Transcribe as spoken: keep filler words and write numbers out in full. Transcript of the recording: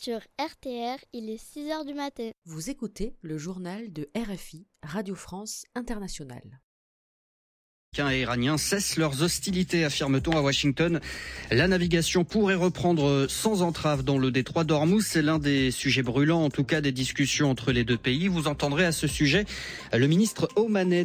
Sur R T R, il est six heures du matin. Vous écoutez le journal de R F I, Radio France Internationale. Les Américains et Iraniens cessent leurs hostilités, affirme-t-on à Washington. La navigation pourrait reprendre sans entrave dans le détroit d'Ormuz. C'est l'un des sujets brûlants, en tout cas des discussions entre les deux pays. Vous entendrez à ce sujet le ministre omanais